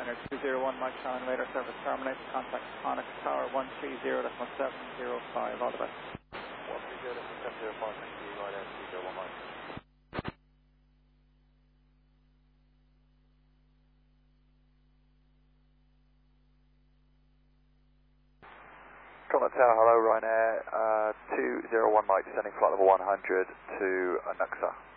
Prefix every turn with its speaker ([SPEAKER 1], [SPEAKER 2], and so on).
[SPEAKER 1] Ryanair 201 Mike Shannon, radar service terminated. Contact Conic Tower 130.705. All the best.
[SPEAKER 2] 130.705, thank you, Ryanair 201 Mike. Conic Tower, hello, Ryanair 201 Mike, descending flight level 100 to Nuxa.